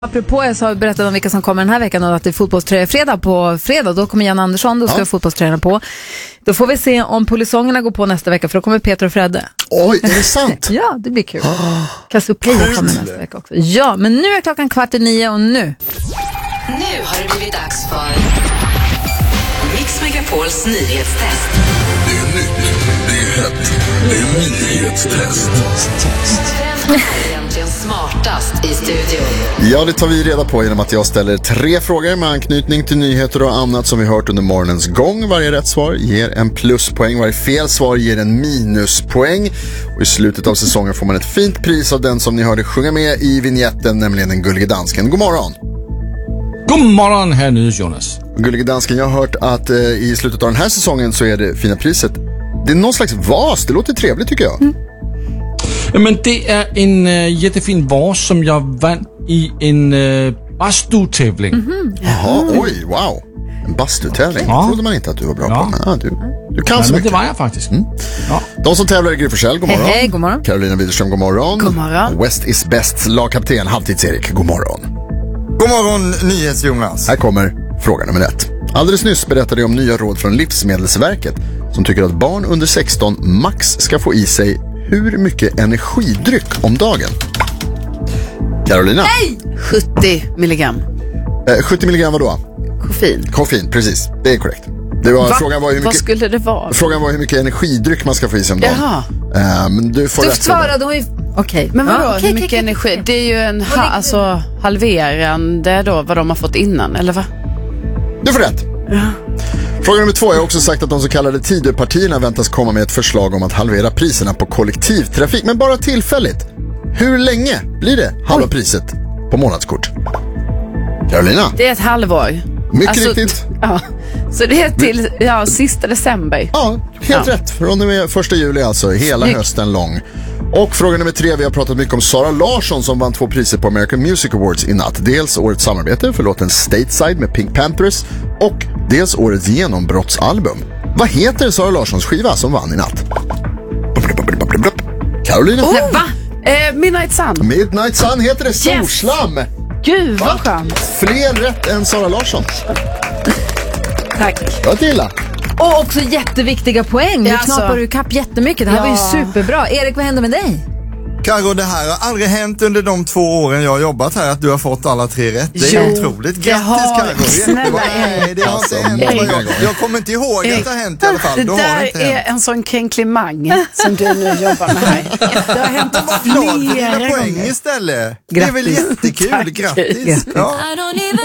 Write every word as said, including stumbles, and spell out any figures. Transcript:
Apropå, jag sa, berättade om vilka som kommer den här veckan och att det är fotbollströjefredag på fredag. Då kommer Jan Andersson, då ska ja. fotbollströjorna på. Då får vi se om polisongerna går på nästa vecka, för då kommer Peter och Fredde. Oj, är det sant? Ja, det blir kul. Oh, Cassiopeia kommer nästa vecka också. Ja, men nu är klockan kvart i nio och nu. Nu har det blivit dags för Mix Megapols nyhetstest. Det är nytt, det är hett, det är nyhetstest. Vem är egentligen smartast i studion? Ja, det tar vi reda på genom att jag ställer tre frågor med anknytning till nyheter och annat som vi hört under morgonens gång. Varje rätt svar ger en pluspoäng, varje fel svar ger en minuspoäng. Och i slutet av säsongen får man ett fint pris av den som ni hörde sjunga med i vignetten, nämligen den gullige dansken. God morgon! God morgon, här nu Jonas. Gullige dansken, jag har hört att eh, i slutet av den här säsongen så är det fina priset. Det är någon slags vas, det låter trevligt tycker jag. Mm. Ja, men det är en uh, jättefin vas som jag vann i en uh, bastu-tävling. Mm-hmm. Jaha, oj, wow. En bastu-tävling, ja. Det trodde man inte att du var bra ja. på. Ja, du, du kan ja, så men mycket. det var jag faktiskt. Mm. Ja. De som tävlar är Gry Forssell, god morgon. Hej, hej, god morgon. Carolina Widerström, god morgon. God morgon. West is best lagkapten, Halvtids-Erik, god morgon. God morgon, NyhetsJonas. Här kommer fråga nummer ett. Alldeles nyss berättade jag om nya råd från Livsmedelsverket som tycker att barn under sexton max ska få i sig hur mycket energidryck om dagen? Carolina? Nej! sjuttio milligram. Eh, sjuttio milligram vad då? Koffein. Koffein, precis. Det är korrekt. Det var, Va? frågan var hur mycket, Vad skulle det vara? Frågan var hur mycket energidryck man ska få i sig om dagen. Jaha. Eh, men du får Du rätt. svarade hon ju... Okej. Okay. Men vadå, ja, okay, hur mycket okay, energi? okay. Det är ju en ha, alltså, halverande då vad de har fått innan, eller va? Du får rätt. Ja. Fråga nummer två. Jag har också sagt att de så kallade Tidöpartierna väntas komma med ett förslag om att halvera priserna på kollektivtrafik, men bara tillfälligt. Hur länge blir det halva Oj. priset på månadskort? Carolina? Det är ett halvår. Mycket alltså, riktigt. Ja. Så det är till ja, sista december. Ja, helt ja. rätt. Från och med första juli alltså, hela Snyggt. hösten lång. Och fråga nummer tre, vi har pratat mycket om Sara Larsson som vann två priser på American Music Awards i natt. Dels årets samarbete för låten Stateside med Pink Panthers och dels årets genombrottsalbum. Vad heter Sara Larssons skiva som vann i natt? Carolina? Oh, va? Eh, Midnight Sun. Midnight Sun heter det, Storslam. Yes. Gud, vad skönt. Fler rätt än Sara Larsson. Tack. Vad till illa. Och också jätteviktiga poäng. Du ja, alltså, knapar ur kapp jättemycket. Det här ja. var ju superbra. Erik, vad hände med dig? Karo, det här har aldrig hänt under de två åren jag har jobbat här att du har fått alla tre rätt. Det är jo, otroligt. Grattis Karo. Snälla Nej, det har alltså, inte hänt. Jag, jag kommer inte ihåg Erik. Att det har hänt i alla fall. Det Då där har det inte är hänt. en sån kränklimang som du nu jobbar med här. Det har hänt Glad för dina flera poäng gånger. istället. Grattis. Det är väl jättekul. Tack. Grattis. Ja.